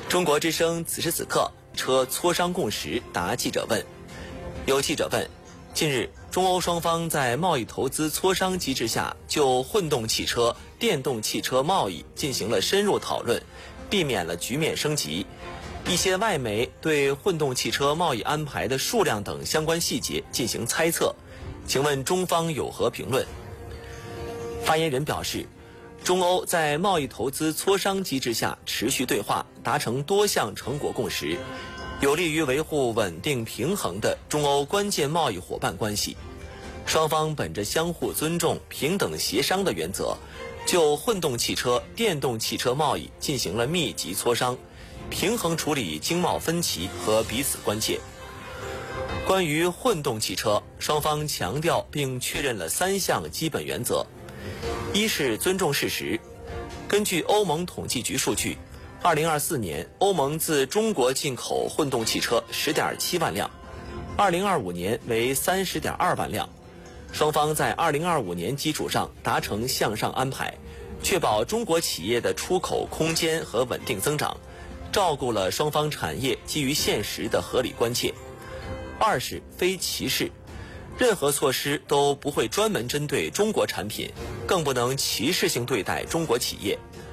中国之声此时此刻车磋商共识答记者问。有记者问，近日中欧双方在贸易投资磋商机制下就混动汽车、电动汽车贸易进行了深入讨论，避免了局面升级。一些外媒对混动汽车贸易安排的数量等相关细节进行猜测，请问中方有何评论？发言人表示，中欧在贸易投资磋商机制下持续对话，达成多项成果共识，有利于维护稳定平衡的中欧关键贸易伙伴关系。双方本着相互尊重、平等协商的原则，就混动汽车、电动汽车贸易进行了密集磋商，平衡处理经贸分歧和彼此关切。关于混动汽车，双方强调并确认了3项基本原则。一是尊重事实。根据欧盟统计局数据，2024年欧盟自中国进口混动汽车10.7万辆，2025年为30.2万辆。双方在2025年基础上达成向上安排，确保中国企业的出口空间和稳定增长，照顾了双方产业基于现实的合理关切。二是非歧视。任何措施都不会专门针对中国产品，更不能歧视性对待中国企业。